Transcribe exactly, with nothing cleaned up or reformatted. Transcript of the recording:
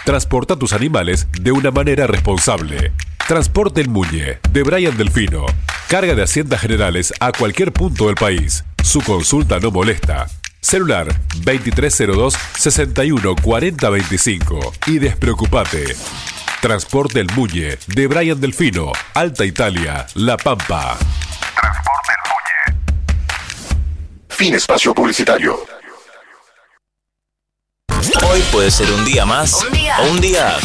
Transporta tus animales de una manera responsable. Transporte El Muñe, de Brian Delfino. Carga de Haciendas Generales a cualquier punto del país. Su consulta no molesta. Celular veintitrés cero dos, sesenta y uno cuarenta veinticinco. Y despreocupate. Transporte El Muñe, de Brian Delfino, Alta Italia, La Pampa. Transporte El Muñe. Fin espacio publicitario. Hoy puede ser un día más Un día. o un día